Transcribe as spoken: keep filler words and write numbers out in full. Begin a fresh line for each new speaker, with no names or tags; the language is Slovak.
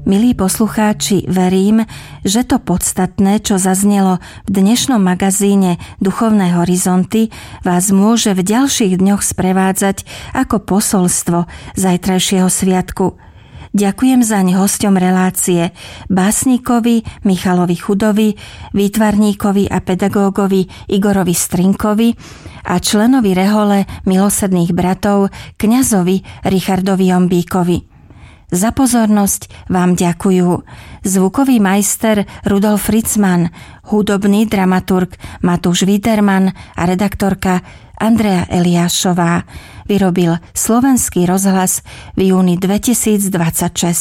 Milí poslucháči, verím, že to podstatné, čo zaznelo v dnešnom magazíne Duchovné horizonty, vás môže v ďalších dňoch sprevádzať ako posolstvo zajtrajšieho sviatku. Ďakujem zaň hosťom relácie básnikovi Michalovi Chudovi, výtvarníkovi a pedagógovi Igorovi Strinkovi a členovi rehole Milosrdných bratov kňazovi Richardovi Jombíkovi. Za pozornosť vám ďakujú zvukový majster Rudolf Ritzman, hudobný dramaturg Matúš Widerman a redaktorka Andrea Eliášová. Vyrobil Slovenský rozhlas v júni dvetisícdvadsaťšesť.